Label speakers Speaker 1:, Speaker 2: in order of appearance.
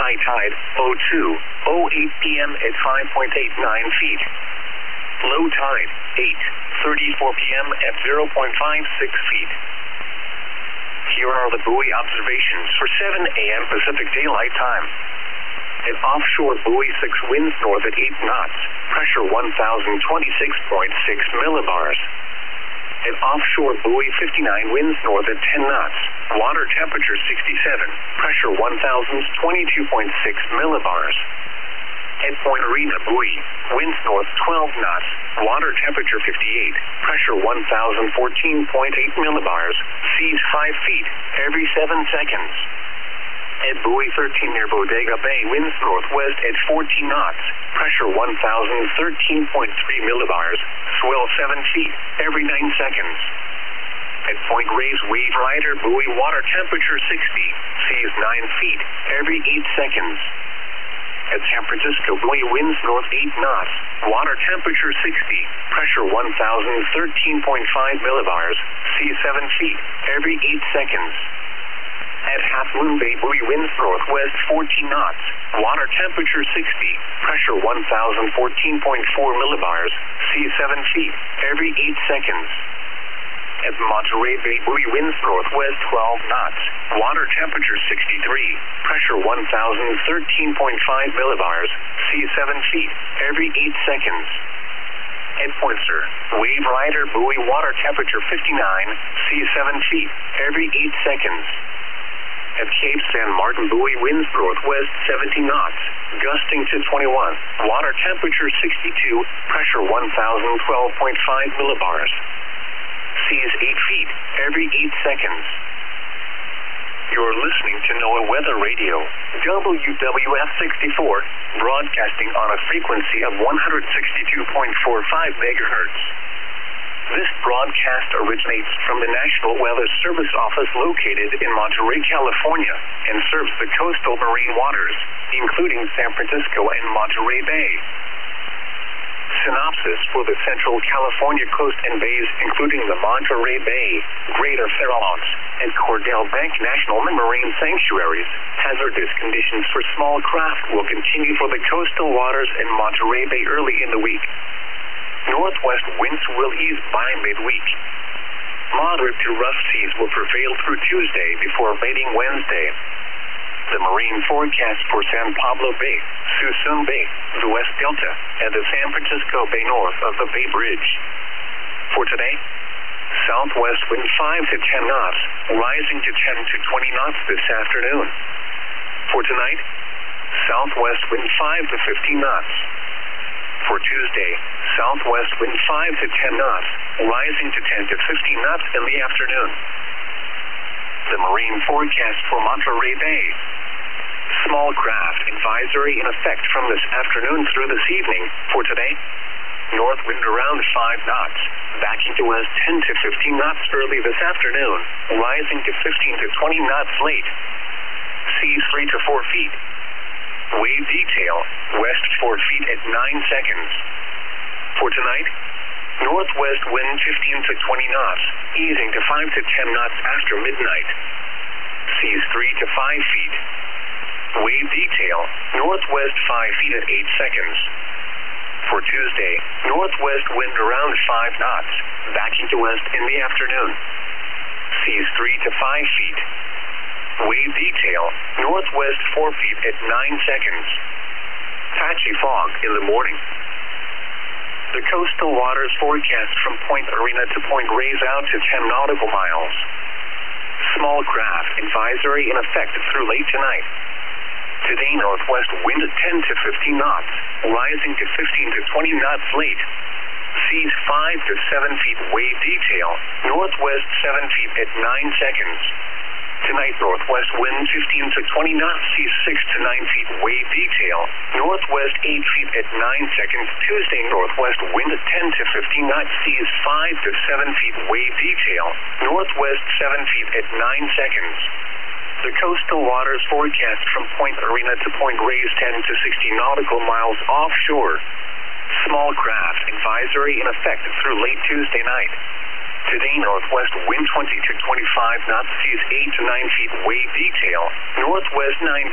Speaker 1: High tide, 02:08 p.m. at 5.89 feet. Low tide, 8:34 p.m. at 0.56 feet. Here are the buoy observations for 7 a.m. Pacific Daylight Time. At offshore buoy 6, winds north at 8 knots, pressure 1,026.6 millibars. At offshore buoy 59, winds north at 10 knots, water temperature 67, pressure 1,022.6 millibars. At Point Arena buoy, winds north 12 knots, water temperature 58, pressure 1,014.8 millibars, seas 5 feet every 7 seconds. At buoy 13 near Bodega Bay, winds northwest at 14 knots, pressure 1,013.3 millibars, swell 7 feet every 9 seconds. At Point Reyes Wave Rider buoy, water temperature 60, seas 9 feet every 8 seconds. At San Francisco buoy, winds north 8 knots, water temperature 60, pressure 1,013.5 millibars, seas 7 feet every 8 seconds. At Half Moon Bay buoy, winds northwest 14 knots, water temperature 60, pressure 1,014.4 millibars, seas 7 feet every 8 seconds. At Monterey Bay buoy, winds northwest 12 knots, water temperature 63, pressure 1,013.5 millibars, seas 7 feet every 8 seconds. At Pointer, Wave Rider buoy, water temperature 59, seas 7 feet every 8 seconds. At Cape San Martin buoy, winds northwest 17 knots, gusting to 21, water temperature 62, pressure 1,012.5 millibars. Seas 8 feet every 8 seconds. You're listening to NOAA Weather Radio, WWF 64, broadcasting on a frequency of 162.45 megahertz. This broadcast originates from the National Weather Service Office located in Monterey, California, and serves the coastal marine waters, including San Francisco and Monterey Bay. Synopsis for the Central California coast and bays, including the Monterey Bay, Greater Farallones, and Cordell Bank National Marine Sanctuaries. Hazardous conditions for small craft will continue for the coastal waters in Monterey Bay early in the week. Northwest winds will ease by midweek. Moderate to rough seas will prevail through Tuesday before abating Wednesday. The marine forecast for San Pablo Bay, Suisun Bay, the West Delta, and the San Francisco Bay north of the Bay Bridge. For today, southwest wind 5 to 10 knots, rising to 10 to 20 knots this afternoon. For tonight, southwest wind 5 to 15 knots. For Tuesday, southwest wind 5 to 10 knots, rising to 10 to 15 knots in the afternoon. The marine forecast for Monterey Bay. Small craft advisory in effect from this afternoon through this evening. For today, north wind around 5 knots, backing to west 10 to 15 knots early this afternoon, rising to 15 to 20 knots late. Seas 3 to 4 feet. Wave detail, west 4 feet at 9 seconds. For tonight, northwest wind 15 to 20 knots, easing to 5 to 10 knots after midnight. Seas 3 to 5 feet. Wave detail, northwest 5 feet at 8 seconds. For Tuesday, northwest wind around 5 knots, backing to west in the afternoon. Seas 3 to 5 feet. Wave detail, northwest 4 feet at 9 seconds. Patchy fog in the morning. The coastal waters forecast from Point Arena to Point Reyes out to 10 nautical miles. Small craft advisory in effect through late tonight. Today, northwest wind at 10 to 15 knots, rising to 15 to 20 knots late. Seas 5 to 7 feet wave detail, northwest 7 feet at 9 seconds. Tonight, northwest wind 15 to 20 knots, seas 6 to 9 feet wave detail, northwest 8 feet at 9 seconds. Tuesday, northwest wind at 10 to 15 knots, seas 5 to 7 feet wave detail, northwest 7 feet at 9 seconds. The coastal waters forecast from Point Arena to Point Reyes 10 to 60 nautical miles offshore. Small craft advisory in effect through late Tuesday night. Today, northwest wind 20 to 25 knots, seas 8 to 9 feet wave detail, northwest 9